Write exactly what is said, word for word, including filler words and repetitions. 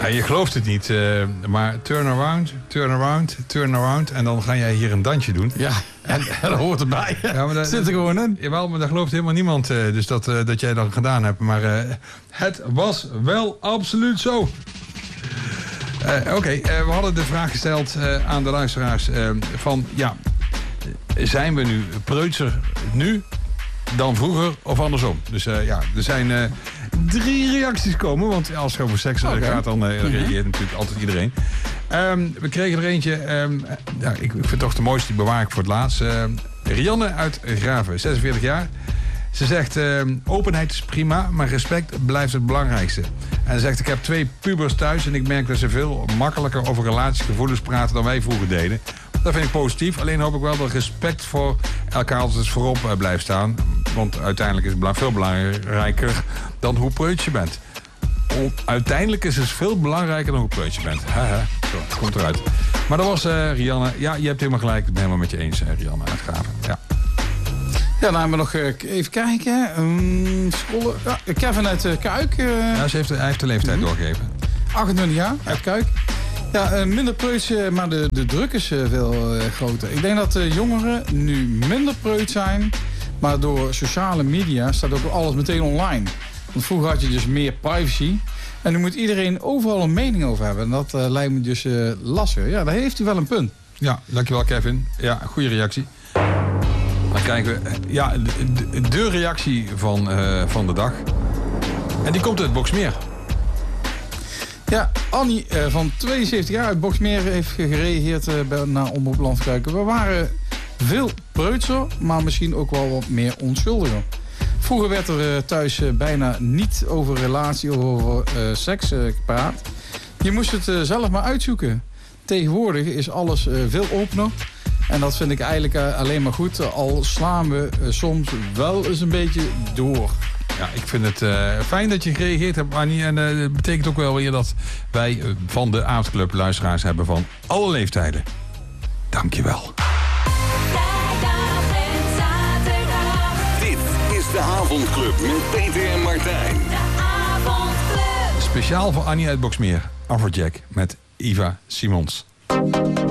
Ja, je gelooft het niet, uh, maar turn around, turn around, turn around. En dan ga jij hier een dansje doen. Ja, en dat hoort erbij. Ja, maar dat zit er gewoon in. Jawel, maar daar gelooft helemaal niemand uh, dus dat, uh, dat jij dat gedaan hebt. Maar uh, het was wel absoluut zo. Uh, Oké, okay, uh, we hadden de vraag gesteld uh, aan de luisteraars uh, van... ja, zijn we nu preutser nu dan vroeger of andersom? Dus uh, ja, er zijn uh, drie reacties komen. Want als het over seks okay. gaat, dan uh, reageert mm-hmm. natuurlijk altijd iedereen. Um, we kregen er eentje, um, ja, ik vind het toch de mooiste, die bewaar ik voor het laatst. Uh, Rianne uit Graven, zesenveertig jaar. Ze zegt, uh, openheid is prima, maar respect blijft het belangrijkste. En ze zegt, ik heb twee pubers thuis en ik merk dat ze veel makkelijker over relatiegevoelens praten dan wij vroeger deden. Dat vind ik positief, alleen hoop ik wel dat respect voor elkaar altijd voorop uh, blijft staan. Want uiteindelijk is het veel belangrijker dan hoe preut je bent. O, uiteindelijk is het veel belangrijker dan hoe preut je bent. Haha, zo, het komt eruit. Maar dat was uh, Rianne. Ja, je hebt helemaal gelijk. Ik ben helemaal met je eens, uh, Rianne uit Graven. Ja. Ja, dan hebben we nog uh, even kijken. Um, scrollen. Ja, Kevin uit uh, Kuik. Uh, ja, ze heeft, hij heeft de leeftijd mm-hmm. doorgegeven. achtentwintig jaar, uit Kuik. Ja, uh, minder preuts, uh, maar de, de druk is uh, veel uh, groter. Ik denk dat de uh, jongeren nu minder preut zijn. Maar door sociale media staat ook alles meteen online. Want vroeger had je dus meer privacy. En nu moet iedereen overal een mening over hebben. En dat uh, lijkt me dus uh, lastig. Ja, daar heeft hij wel een punt. Ja, dankjewel Kevin. Ja, goede reactie. Dan kijken we. Ja, de, de reactie van, uh, van de dag. En die komt uit Boxmeer. Ja, Annie uh, van tweeënzeventig jaar uit Boxmeer heeft gereageerd uh, bij, naar Omroep Landskruiken. We waren veel preutser, maar misschien ook wel wat meer onschuldiger. Vroeger werd er uh, thuis uh, bijna niet over relatie of over uh, seks uh, gepraat. Je moest het uh, zelf maar uitzoeken. Tegenwoordig is alles uh, veel opener. En dat vind ik eigenlijk uh, alleen maar goed. Uh, al slaan we uh, soms wel eens een beetje door. Ja, ik vind het uh, fijn dat je gereageerd hebt, Annie. En uh, dat betekent ook wel weer dat wij uh, van de Avondclub luisteraars hebben van alle leeftijden. Dank je wel. De Avondclub met Peter en Martijn. De Avondclub. Speciaal voor Annie uit Boxmeer. Afrojack met Eva Simons.